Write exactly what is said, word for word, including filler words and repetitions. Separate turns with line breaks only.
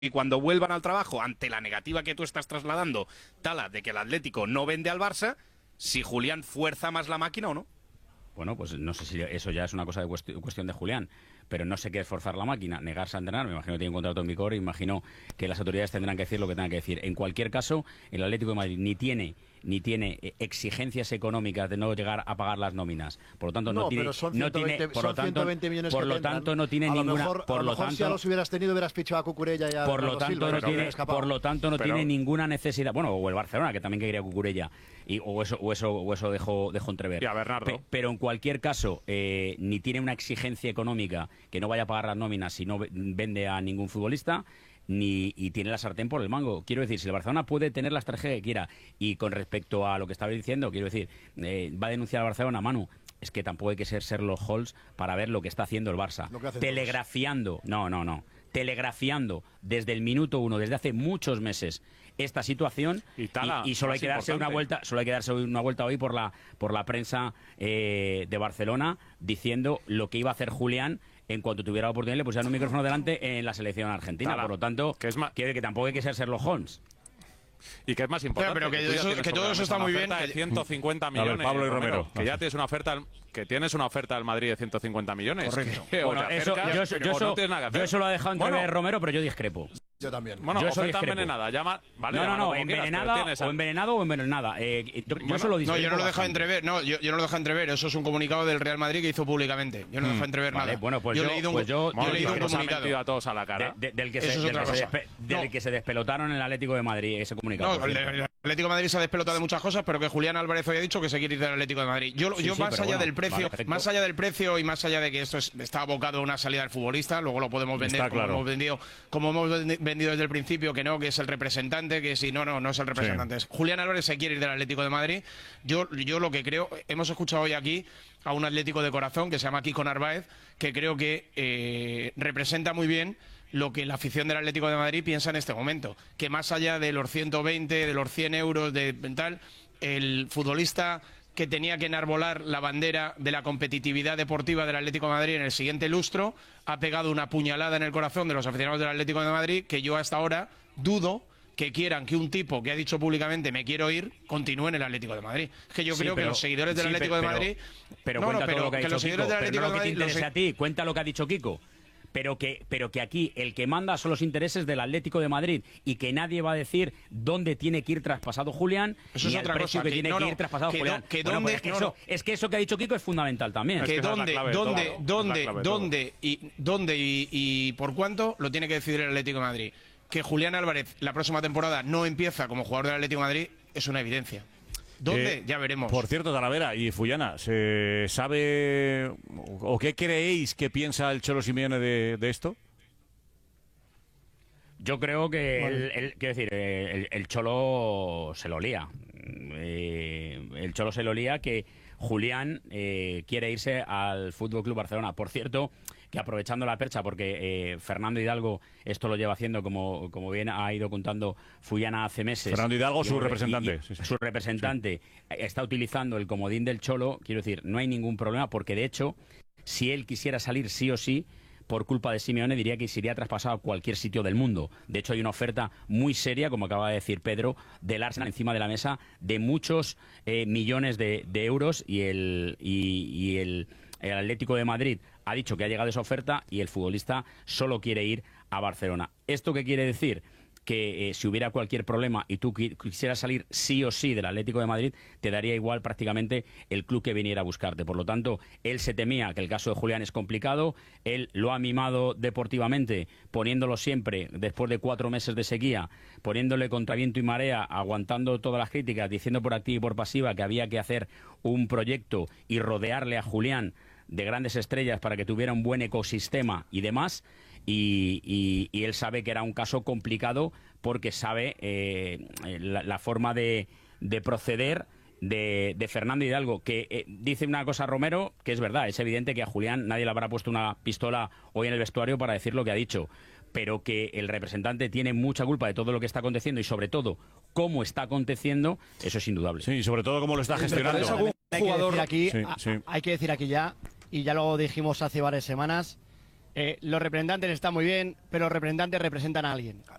y cuando vuelvan al trabajo, ante la negativa que tú estás trasladando, Tala, de que el Atlético no vende al Barça, si Julián fuerza más la máquina o no.
Bueno, pues no sé si eso ya es una cosa de cuestión, cuestión de Julián, pero no sé qué es forzar la máquina, negarse a entrenar, me imagino que tiene un contrato en vigor, imagino que las autoridades tendrán que decir lo que tengan que decir. En cualquier caso, el Atlético de Madrid ni tiene ni tiene exigencias económicas de no llegar a pagar las nóminas, por lo tanto no, no tiene
pero son
no
ciento veinte,
tiene por lo tanto
millones
por
que
lo
tendrán.
tanto no tiene
a
ninguna
lo mejor,
por
a lo
lo
mejor
tanto
si ya los hubieras tenido hubieras fichado a Cucurella y a
por lo
Bernardo
tanto
Silva,
no tiene por lo tanto no
pero,
tiene ninguna necesidad, bueno, o el Barcelona que también quería Cucurella y o eso o eso o eso dejó dejó entrever.
Y a Bernardo.
Pe, pero en cualquier caso eh, ni tiene una exigencia económica que no vaya a pagar las nóminas si no vende a ningún futbolista. Ni, y tiene la sartén por el mango. Quiero decir, si el Barcelona puede tener la estrategia que quiera, y con respecto a lo que estaba diciendo, quiero decir, eh, va a denunciar al Barcelona, Manu, es que tampoco hay que ser Sherlock Holmes para ver lo que está haciendo el Barça. Telegrafiando, todos. no, no, no, telegrafiando desde el minuto uno, desde hace muchos meses, esta situación,
y, tala,
y, y solo hay que darse
importante.
una vuelta, solo hay que darse una vuelta hoy por la por la prensa eh, de Barcelona diciendo lo que iba a hacer Julián en cuanto tuviera la oportunidad, le pusieran un micrófono delante en la selección argentina. Tala. Por lo tanto, que, es más, que, que tampoco hay que ser Sherlock Holmes.
Y que es más importante,
pero, pero que,
que,
eso, que todo eso está muy bien.
De ciento cincuenta millones,
ver, Pablo y Romero,
Romero, que ya tienes una oferta, que tienes una oferta al Madrid de ciento cincuenta millones.
Correcto.
Que,
bueno, eso,
acercas,
yo, yo, eso, no yo eso lo he dejado entrever
bueno,
Romero, pero yo discrepo.
Yo también.
Bueno,
yo
oferta envenenada. Llama, vale,
no, no, no,
envenenada
quieras, o envenenado o envenenada. Eh, yo,
bueno,
yo solo
no, yo no lo dejo entrever. No, yo, yo no lo dejo entrever. Eso es un comunicado del Real Madrid que hizo públicamente. Yo no
mm,
dejo entrever
vale,
nada.
Bueno, pues
yo,
yo,
he leído un,
pues yo,
yo he leído un comunicado.
A todos a la cara.
De, de, del que,
eso
se,
es
del
otra
que, se,
cosa.
despe, del
no.
que se despelotaron en el Atlético de Madrid ese comunicado.
No, el, el Atlético de Madrid se ha despelotado de muchas cosas, pero que Julián Álvarez hoy ha dicho que se quiere ir del Atlético de Madrid. Yo,
sí,
yo
sí,
más allá
bueno,
del precio,
vale,
más allá del precio y más allá de que esto es, está abocado a una salida del futbolista, luego lo podemos vender
está
como
claro.
hemos vendido, como hemos vendido desde el principio, que no, que es el representante, que si no, no, no es el representante. Sí. Julián Álvarez se quiere ir del Atlético de Madrid. Yo, yo lo que creo, hemos escuchado hoy aquí a un Atlético de corazón que se llama Kiko Narváez, que creo que eh, representa muy bien lo que la afición del Atlético de Madrid piensa en este momento, que más allá de los ciento veinte, de los cien euros, de tal, el futbolista que tenía que enarbolar la bandera de la competitividad deportiva del Atlético de Madrid en el siguiente lustro, ha pegado una puñalada en el corazón de los aficionados del Atlético de Madrid, que yo hasta ahora dudo que quieran que un tipo que ha dicho públicamente me quiero ir, continúe en el Atlético de Madrid. Es que yo
sí,
creo
pero,
que los seguidores del
sí,
Atlético
pero,
de Madrid...
Pero
no,
cuenta
no, pero
todo lo que ha
que
dicho
los seguidores
Kiko,
del Atlético
pero no
de
lo que te
Madrid...
interese a ti, cuenta lo que ha dicho Kiko. Pero que, pero que aquí el que manda son los intereses del Atlético de Madrid y que nadie va a decir dónde tiene que ir traspasado Julián
eso
ni
es
el
otra
precio
cosa,
que,
que
tiene
no,
que
no,
ir traspasado
que
Julián.
Do, que
bueno,
dónde,
pues es, que
no,
eso,
no.
es que eso que ha dicho Kiko es fundamental también.
Que
es que
dónde,
clave,
dónde,
todo.
dónde, dónde y dónde y, y por cuánto lo tiene que decidir el Atlético de Madrid. Que Julián Álvarez la próxima temporada no empieza como jugador del Atlético de Madrid es una evidencia. ¿Dónde?
Eh,
ya veremos.
Por cierto, Talavera y Fullana, ¿se sabe o qué creéis que piensa el Cholo Simeone de, de esto?
Yo creo que, bueno. el, el, quiero decir, el, el Cholo se lo lía. Eh, el Cholo se lo lía que Julián eh, quiere irse al F C Barcelona. Por cierto, que aprovechando la percha, porque eh, Fernando Hidalgo esto lo lleva haciendo, como, como bien ha ido contando Fullana hace meses.
Fernando Hidalgo, su
y,
representante.
Y, y,
sí, sí.
Su representante sí. está utilizando el comodín del Cholo. Quiero decir, no hay ningún problema, porque de hecho, si él quisiera salir sí o sí, por culpa de Simeone, diría que se iría traspasado a cualquier sitio del mundo. De hecho, hay una oferta muy seria, como acaba de decir Pedro, del Arsenal encima de la mesa, de muchos eh, millones de, de euros, y el y, y el, el Atlético de Madrid ha dicho que ha llegado esa oferta y el futbolista solo quiere ir a Barcelona. ¿Esto qué quiere decir? Que eh, si hubiera cualquier problema y tú quisieras salir sí o sí del Atlético de Madrid, te daría igual prácticamente el club que viniera a buscarte. Por lo tanto, él se temía que el caso de Julián es complicado, él lo ha mimado deportivamente, poniéndolo siempre, después de cuatro meses de sequía, poniéndole contra viento y marea, aguantando todas las críticas, diciendo por activa y por pasiva que había que hacer un proyecto y rodearle a Julián de grandes estrellas para que tuviera un buen ecosistema y demás. Y, y, y él sabe que era un caso complicado, porque sabe eh, la, la forma de, de proceder de, de Fernando Hidalgo, que eh, dice una cosa Romero que es verdad. Es evidente que a Julián nadie le habrá puesto una pistola hoy en el vestuario para decir lo que ha dicho, pero que el representante tiene mucha culpa de todo lo que está aconteciendo, y sobre todo cómo está aconteciendo, eso es indudable.
Sí, y sobre todo cómo lo está gestionando.
Hay que decir aquí,
sí, sí.
hay que decir aquí ya, y ya lo dijimos hace varias semanas,
Eh, los representantes están muy bien, pero los representantes representan a alguien.